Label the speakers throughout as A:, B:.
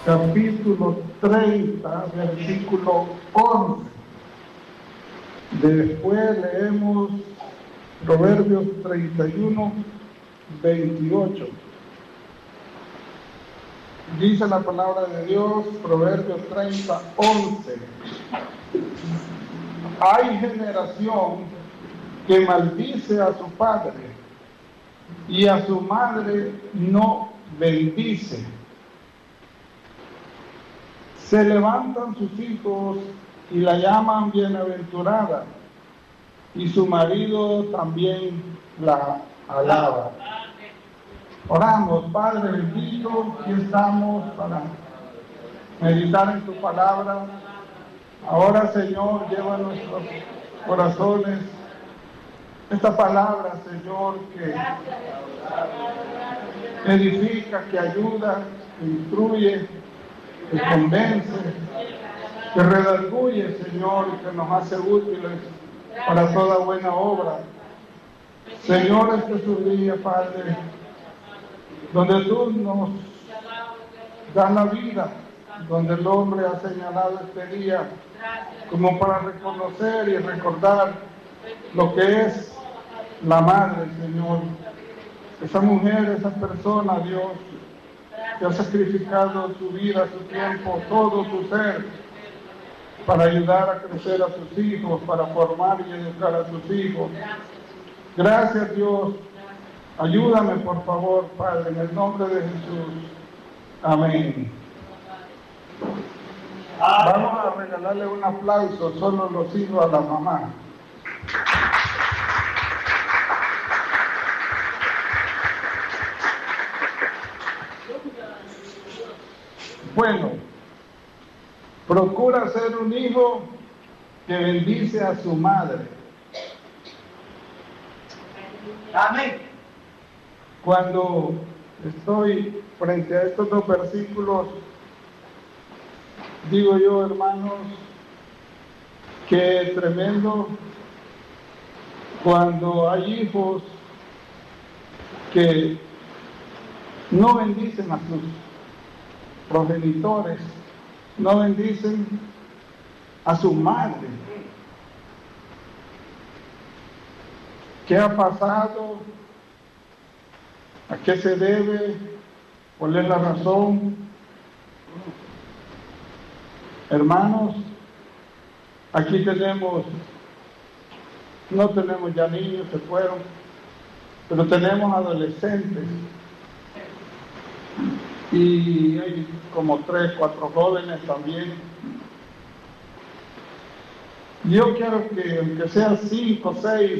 A: capítulo 30, versículo 11. Después leemos Proverbios 31, 28. Dice la palabra de Dios, Proverbios 30, 11. Hay generación que maldice a su padre y a su madre no bendice. Se levantan sus hijos y la llaman bienaventurada, y su marido también la alaba. Oramos, Padre bendito, aquí estamos para meditar en tu palabra. Ahora, Señor, lleva a nuestros corazones esta palabra, Señor, que edifica, que ayuda, que instruye, que convence, que redarguye, Señor, y que nos hace útiles para toda buena obra. Señor, este es un día, Padre, donde tú nos das la vida, donde el hombre ha señalado este día como para reconocer y recordar lo que es la madre, Señor. Esa mujer, esa persona, Dios, que ha sacrificado su vida, su tiempo, todo su ser, para ayudar a crecer a sus hijos, para formar y educar a sus hijos. Gracias, Dios. Ayúdame, por favor, Padre, en el nombre de Jesús. Amén. Vamos a regalarle un aplauso, solo los hijos a la mamá. Bueno, procura ser un hijo que bendice a su madre.
B: Amén.
A: Cuando estoy frente a estos dos versículos, digo yo, hermanos, que tremendo cuando hay hijos que no bendicen a sus progenitores, no bendicen a su madre. ¿Qué ha pasado? ¿A qué se debe? ¿Cuál es la razón? Hermanos, aquí no tenemos ya niños, se fueron, pero tenemos adolescentes. Y hay como 3, 4 jóvenes también. Yo quiero que, aunque sean 5, 6,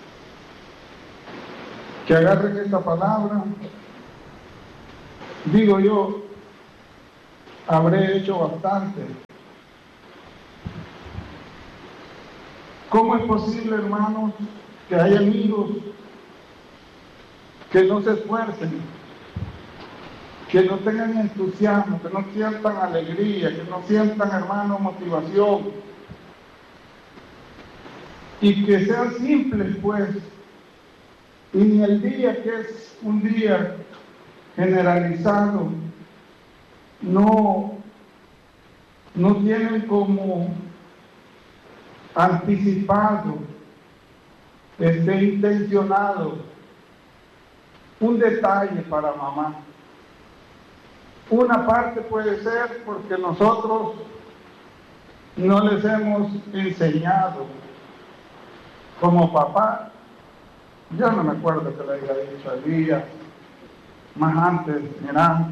A: que agarren esta palabra. Digo yo, habré hecho bastante. ¿Cómo es posible, hermanos, que haya amigos que no se esfuercen, que no tengan entusiasmo, que no sientan alegría, que no sientan, hermanos, motivación, y que sean simples, pues, y ni el día que es un día generalizado, no tienen como anticipado, intencionado un detalle para mamá. Una parte puede ser porque nosotros no les hemos enseñado como papá. Yo no me acuerdo que le haya dicho a Elías, más antes, mira,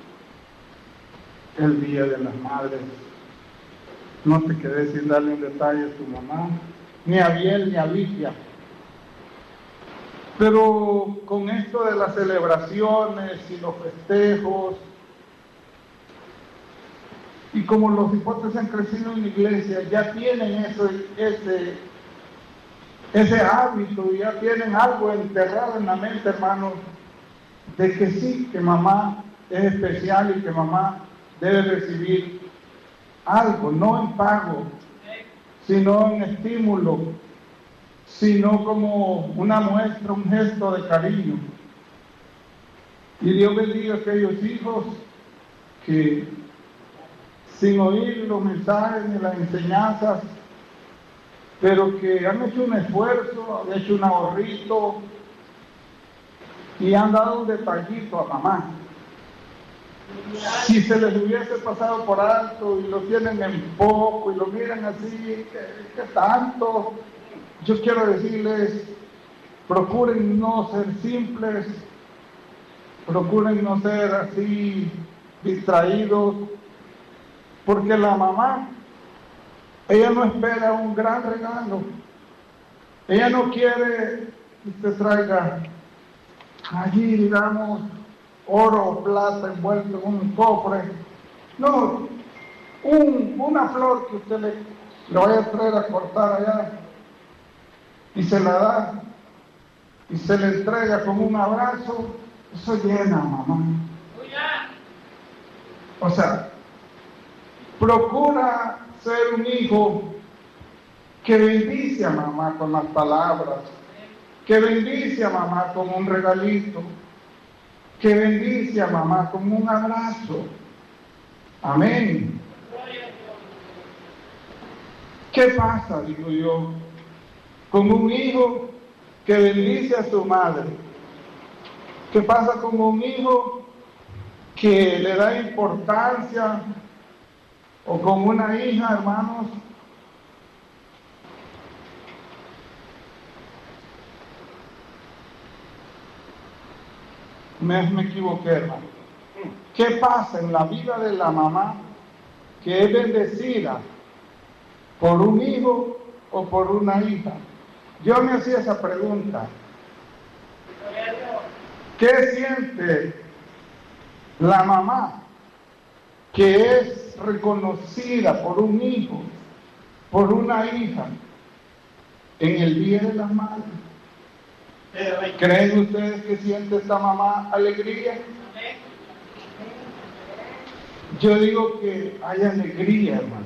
A: el día de las madres, no te quedes sin darle un detalle a tu mamá, ni a Biel ni a Ligia. Pero con esto de las celebraciones y los festejos, y como los hipotes han crecido en la iglesia, ya tienen ese hábito, y ya tienen algo enterrado en la mente, hermanos, de que sí, que mamá es especial y que mamá debe recibir algo, no en pago, sino en estímulo, sino como una muestra, un gesto de cariño. Y Dios bendiga a aquellos hijos que sin oír los mensajes ni las enseñanzas, pero que han hecho un esfuerzo, han hecho un ahorrito y han dado un detallito a mamá. Si se les hubiese pasado por alto y lo tienen en poco y lo miran así, ¿qué tanto? Yo quiero decirles, procuren no ser simples, procuren no ser así distraídos, porque la mamá, ella no espera un gran regalo, ella no quiere que usted traiga allí, digamos, oro o plata envuelto en un cofre. No, una flor que usted le vaya a traer a cortar allá y se la da y se le entrega como un abrazo, eso llena, mamá. O sea, procura ser un hijo que bendice a mamá con las palabras, que bendice a mamá con un regalito, que bendice a mamá con un abrazo. Amén. ¿Qué pasa, digo yo, con un hijo que bendice a su madre? ¿Qué pasa con un hijo que le da importancia, o con una hija, hermanos, me equivoqué, hermano? ¿Qué pasa en la vida de la mamá que es bendecida por un hijo o por una hija? Yo me hacía esa pregunta. ¿Qué siente la mamá que es reconocida por un hijo, por una hija, en el Día de las Madres? ¿Creen ustedes que siente esta mamá alegría? Yo digo que hay alegría, hermano,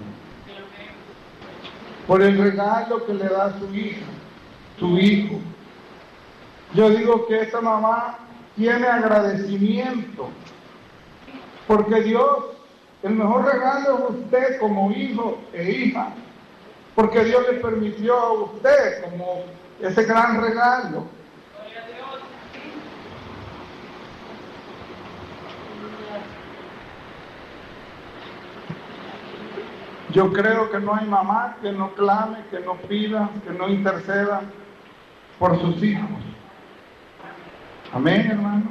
A: por el regalo que le da a su hija, su hijo. Yo digo que esta mamá tiene agradecimiento, porque Dios, el mejor regalo es usted como hijo e hija, porque Dios le permitió a usted como ese gran regalo. Yo creo que no hay mamá que no clame, que no pida, que no interceda por sus hijos. Amén, hermano.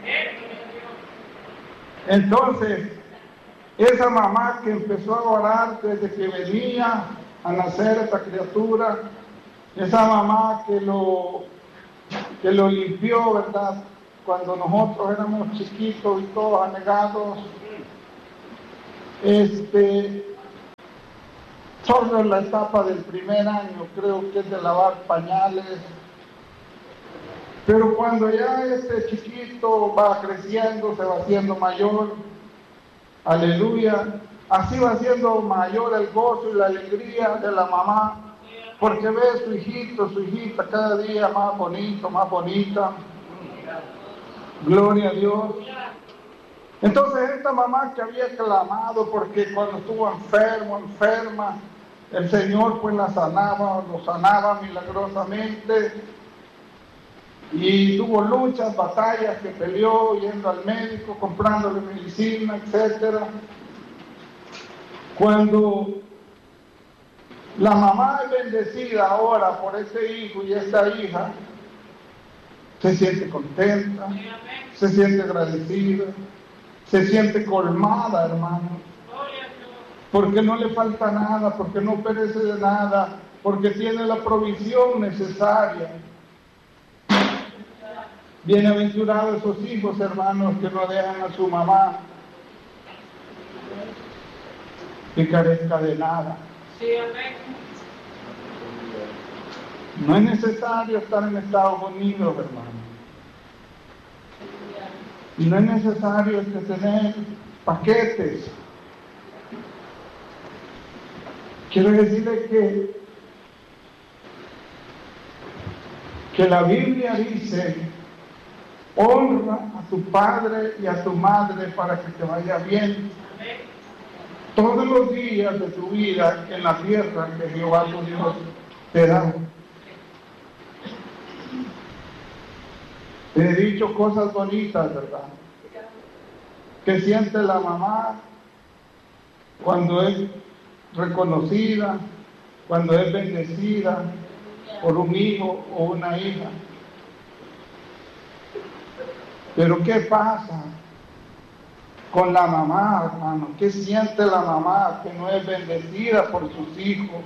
A: Entonces, esa mamá que empezó a orar desde que venía a nacer esta criatura, esa mamá que lo limpió, ¿verdad? Cuando nosotros éramos chiquitos y todos anegados, solo en la etapa del primer año, creo que es de lavar pañales, pero cuando ya este chiquito va creciendo, se va haciendo mayor, aleluya, así va siendo mayor el gozo y la alegría de la mamá, porque ve a su hijito, su hijita cada día más bonito, más bonita. Gloria a Dios. Entonces esta mamá que había clamado porque cuando estuvo enferma, el Señor pues la sanaba, lo sanaba milagrosamente, y tuvo luchas, batallas que peleó, yendo al médico, comprándole medicina, etcétera. Cuando la mamá es bendecida ahora por ese hijo y esta hija, se siente contenta, se siente agradecida, se siente colmada, hermano, porque no le falta nada, porque no perece de nada, porque tiene la provisión necesaria. Bienaventurados esos hijos, hermanos, que no dejan a su mamá que carezca de nada. No es necesario estar en Estados Unidos, hermano. Y no es necesario tener paquetes. Quiero decirle que la Biblia dice: honra a tu padre y a tu madre para que te vaya bien. todos los días de tu vida en la tierra que Jehová tu Dios te da. Te he dicho cosas bonitas, ¿verdad? Que siente la mamá cuando es reconocida, cuando es bendecida por un hijo o una hija. Pero ¿qué pasa con la mamá, hermano? ¿Qué siente la mamá que no es bendecida por sus hijos?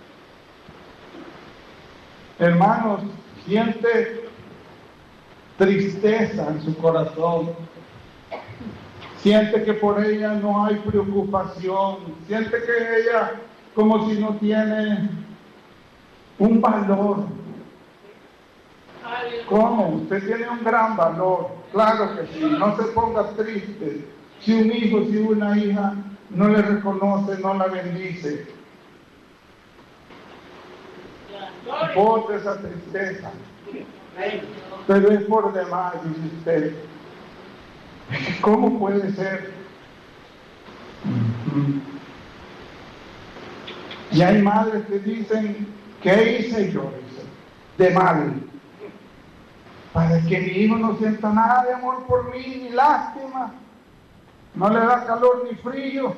A: Hermanos, siente tristeza en su corazón. Siente que por ella no hay preocupación. Siente que ella como si no tiene un valor. ¿Cómo? Usted tiene un gran valor. Claro que sí. No se ponga triste. Si un hijo, si una hija no le reconoce, no la bendice. Bote esa tristeza. Pero es por demás, dice usted. ¿Cómo puede ser? Y hay madres que dicen, ¿qué hice yo? Dice, de mal. Para que mi hijo no sienta nada de amor por mí, ni lástima. No le da calor ni frío.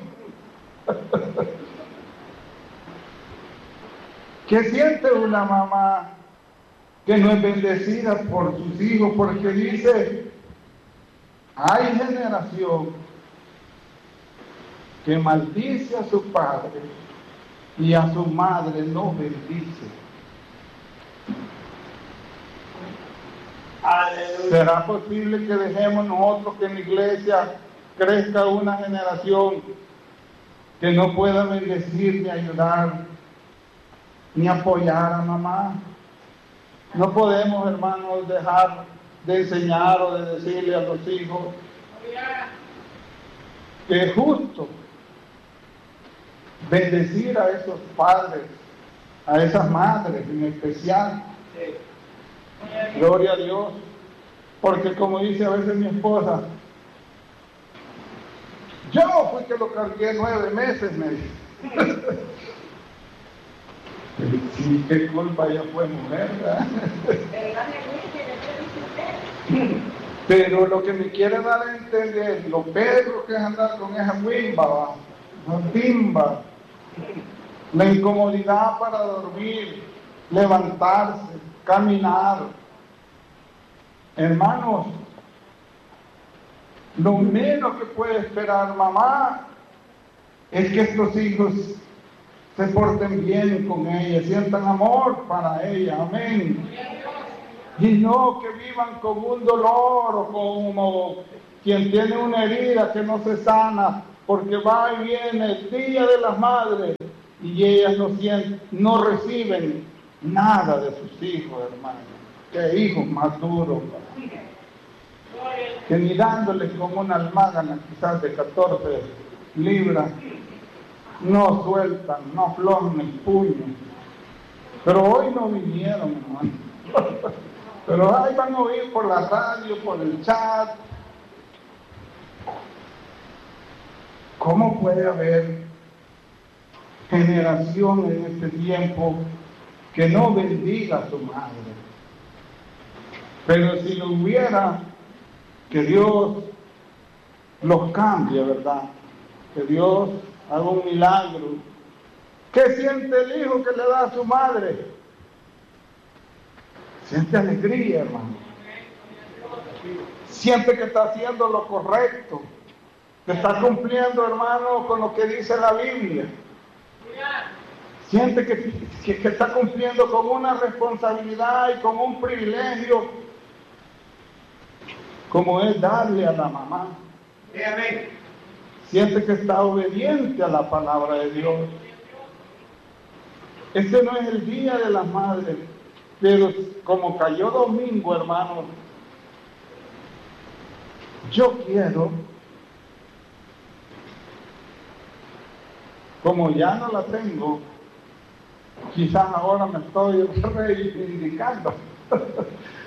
A: ¿Qué siente una mamá que no es bendecida por sus hijos? Porque dice, hay generación que maldice a su padre y a su madre no bendice. Aleluya. ¿Será posible que dejemos nosotros que en la iglesia crezca una generación que no pueda bendecir, ni ayudar, ni apoyar a mamá? No podemos, hermanos, dejar de enseñar o de decirle a los hijos que es justo bendecir a esos padres, a esas madres en especial. Gloria a Dios, porque como dice a veces mi esposa, yo fui que lo cargué 9 meses, me dice. Sí, qué culpa, ella fue mujer, ¿verdad? Pero lo que me quiere dar a entender, lo pedro que es andar con esa wimba, la timba, la incomodidad para dormir, levantarse, caminar. Hermanos, lo menos que puede esperar mamá es que estos hijos se porten bien con ella, sientan amor para ella, amén. Y no que vivan con un dolor o como quien tiene una herida que no se sana, porque va y viene el Día de las Madres y ellas no reciben nada de sus hijos, hermano. Qué hijos más duros, que ni dándoles como una almágana quizás de 14 libras, no sueltan, no aflojan el puño. Pero hoy no vinieron, hermano. Pero ahí van a oír por la radio, por el chat. ¿Cómo puede haber generación en este tiempo que no bendiga a su madre? Pero si lo hubiera, que Dios los cambie, ¿verdad? Que Dios haga un milagro. ¿Qué siente el hijo que le da a su madre? Siente alegría, hermano. Siente que está haciendo lo correcto, que está cumpliendo, hermano, con lo que dice la Biblia. Siente que está cumpliendo con una responsabilidad y con un privilegio, como es darle a la mamá. Siente que está obediente a la palabra de Dios. Este no es el Día de las Madres, pero como cayó domingo, hermano, yo quiero, como ya no la tengo, quizás ahora me estoy reivindicando.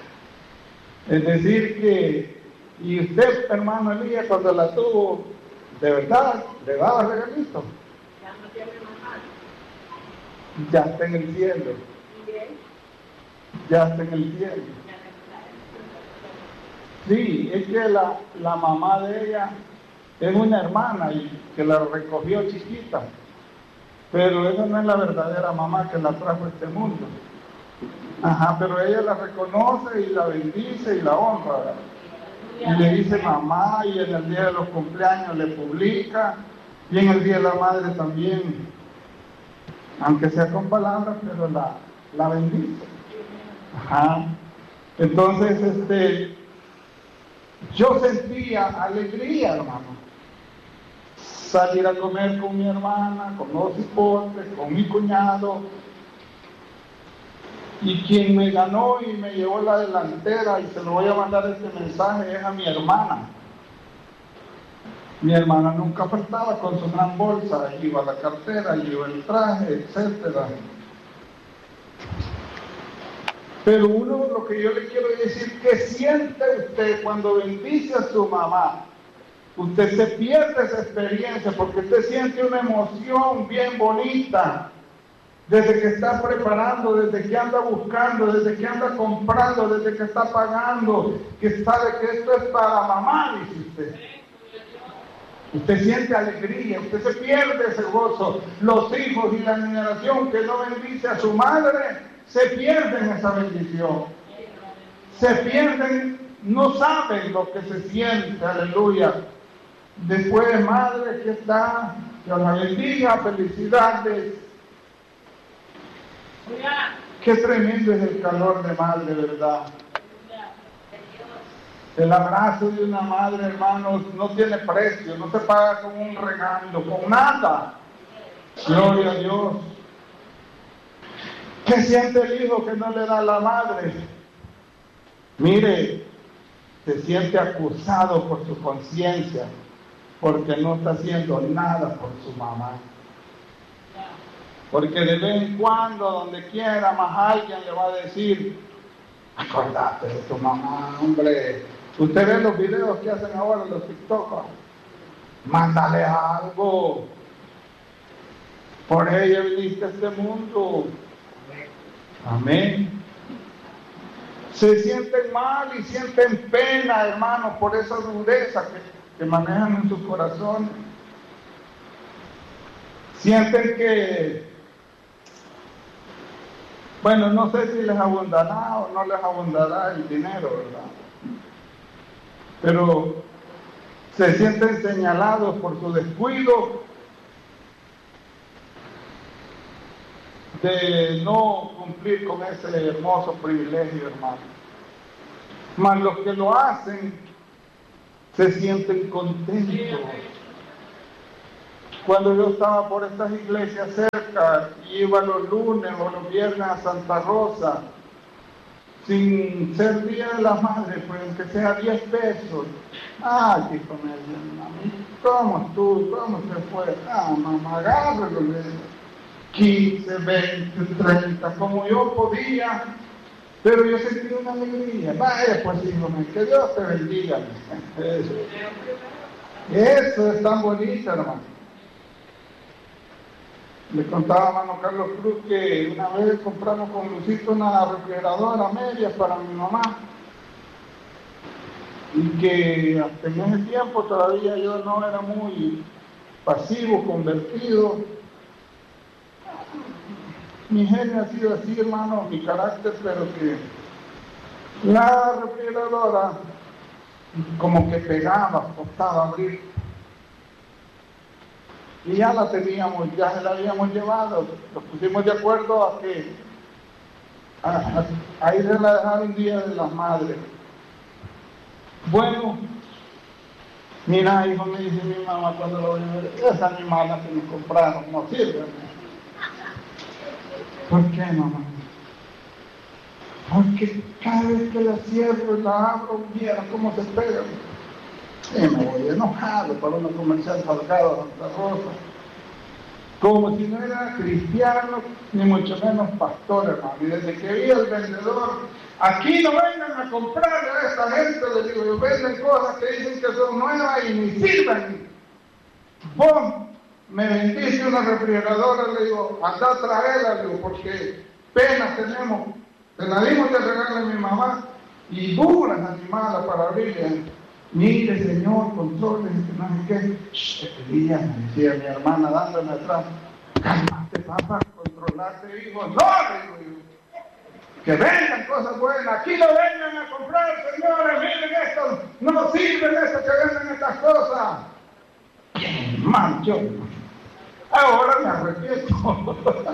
A: Es decir que, y usted, hermano Elías, cuando la tuvo, de verdad, le daba regalito.
B: Ya no tiene mamá.
A: Ya está en el cielo.
B: ¿Y él?
A: Ya está en el cielo. Sí, es que la mamá de ella es una hermana y que la recogió chiquita. Pero esa no es la verdadera mamá que la trajo a este mundo. Ajá, pero ella la reconoce y la bendice y la honra, ¿verdad? Y le dice mamá, y en el día de los cumpleaños le publica, y en el día de la madre también, aunque sea con palabras, pero la bendice. Ajá. Entonces, yo sentía alegría, hermano. Salir a comer con mi hermana, con los hipotes, con mi cuñado. Y quien me ganó y me llevó la delantera, y se lo voy a mandar este mensaje, es a mi hermana. Mi hermana nunca faltaba con su gran bolsa, iba la cartera, iba el traje, etcétera. Pero lo que yo le quiero decir, ¿qué siente usted cuando bendice a su mamá? Usted se pierde esa experiencia porque usted siente una emoción bien bonita. Desde que está preparando, desde que anda buscando, desde que anda comprando, desde que está pagando, que sabe que esto es para mamá, dice usted. Usted siente alegría, usted se pierde ese gozo. Los hijos y la generación que no bendice a su madre, se pierden esa bendición. Se pierden, no saben lo que se siente, aleluya. Después, madre que está, Dios la bendiga, felicidades. Qué tremendo es el calor de madre, ¿verdad? El abrazo de una madre, hermanos, no tiene precio, no se paga con un regalo, con nada. Gloria a Dios. ¿Qué siente el hijo que no le da a la madre? Mire, se siente acusado por su conciencia, porque no está haciendo nada por su mamá. Porque de vez en cuando, donde quiera, más alguien le va a decir, acordate de tu mamá, hombre. Usted ve los videos que hacen ahora los TikTokers. Mándale algo. Por ella viniste a este mundo. Amén. Se sienten mal y sienten pena, hermanos, por esa dureza que manejan en sus corazones. Sienten que, bueno, no sé si les abundará o no les abundará el dinero, ¿verdad? Pero se sienten señalados por su descuido de no cumplir con ese hermoso privilegio, hermano. Mas los que lo hacen se sienten contentos. Cuando yo estaba por estas iglesias cerca, iba los lunes o los viernes a Santa Rosa, sin ser Día de la Madre, pues aunque sea 10 pesos. Ay, hijo mío, ¿cómo estuvo? ¿Cómo se fue? Ah, mamá, agárrelo. 15, 20, 30, como yo podía, pero yo sentí una alegría. Vaya, pues hijo mío, que Dios te bendiga. Eso es tan bonito, hermano. Le contaba a Mano Carlos Cruz que una vez compramos con Lucito una refrigeradora media para mi mamá, y que hasta en ese tiempo todavía yo no era muy pasivo, convertido. Mi genio ha sido así, hermano, mi carácter, pero que la refrigeradora como que pegaba, costaba abrir. Y ya la teníamos, ya se la habíamos llevado, nos pusimos de acuerdo a que ahí se la dejaron Día de las Madres. Bueno, mira, hijo, me dice mi mamá cuando lo voy a ver, esa animala que nos compraron no sirve. ¿Por qué, mamá? Porque cada vez que la cierro y la abro, viera cómo se pega. Y me voy enojado para una comercial Salgado Santa Rosa. Como si no era cristiano, ni mucho menos pastor, hermano. Y desde que vi al vendedor, aquí no vengan a comprarle a esta gente, les digo, yo venden cosas que dicen que son nuevas y ni sirven. vos me vendiste una refrigeradora, le digo, anda a traerla, le digo, porque pena tenemos, te la dimos de regalo a mi mamá, y duras animadas para abrirla. Mire, señor, controles, no sé qué. Elías, me decía mi hermana dándome atrás, cálmate, papá, controlate, hijo. No, le digo yo, que vengan cosas buenas, aquí no vengan a comprar, señores, miren esto, no sirven esto que venden estas cosas. Bien mal yo. Ahora me arrepiento.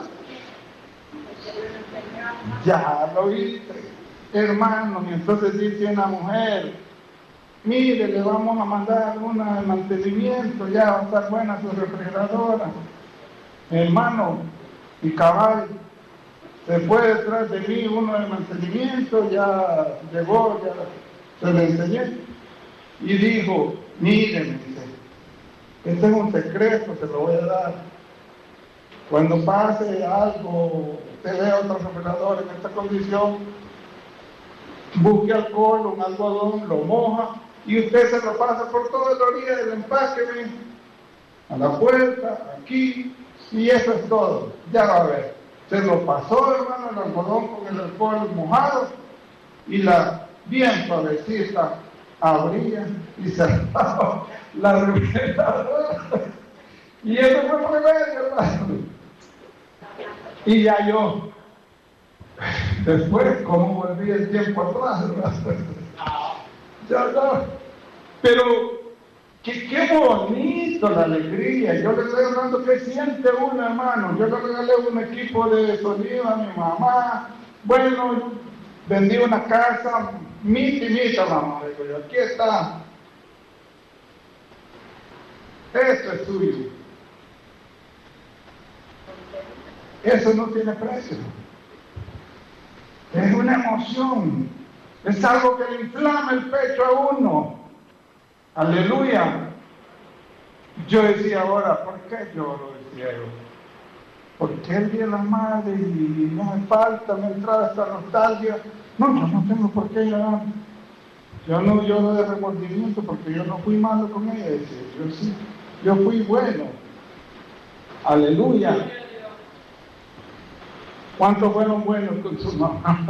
A: Ya lo viste, hermano. Y entonces dice una mujer, mire, le vamos a mandar una de mantenimiento, ya va a estar buena su refrigeradora. Hermano, y cabal, se fue detrás de mí uno de mantenimiento, ya llegó, ya se le enseñé, y dijo, mire, me dice, este es un secreto, se lo voy a dar. Cuando pase algo, usted vea otro refrigerador en esta condición, busque alcohol, un algodón, lo moja y usted se lo pasa por toda la orilla del empaque, a la puerta, aquí, y eso es todo. Ya va a ver. Se lo pasó, hermano, el algodón con el alcohol mojado y la bien suavecita abría y cerraba la refrigeradora. Y eso fue el remedio, hermano. Y ya yo, después, como volví el tiempo atrás, ¿verdad? Ya no. Pero, qué bonito la alegría. Yo le estoy hablando que siente uno, hermano. Yo le regalé un equipo de sonido a mi mamá. Bueno, vendí una casa, mitad, mamá. Digo yo, aquí está. Esto es tuyo. Eso no tiene precio. Es una emoción. Es algo que le inflama el pecho a uno. Aleluya. Yo decía ahora, ¿por qué lloro? Decía yo. ¿Por qué el Día de la Madre y no me falta, me entraba esta nostalgia? No, yo no tengo por qué llorar. Yo no lloro de remordimiento porque yo no fui malo con ella. Decía yo, sí, yo fui bueno. Aleluya. ¿Cuántos fueron buenos con su mamá?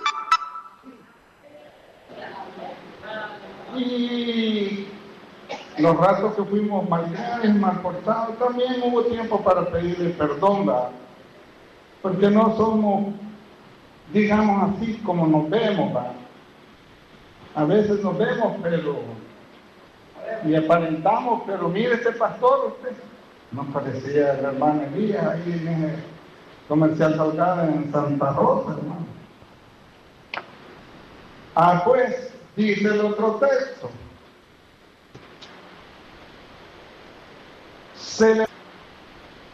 A: Y los ratos que fuimos malcriados, mal portados, también hubo tiempo para pedirle perdón, ¿verdad? Porque no somos, digamos así, como nos vemos, ¿verdad? A veces nos vemos, y aparentamos, pero mire este pastor, usted, nos parecía el hermano Elías ahí en el Comercial Salgado en Santa Rosa, hermano. Pues, dice el otro texto, se le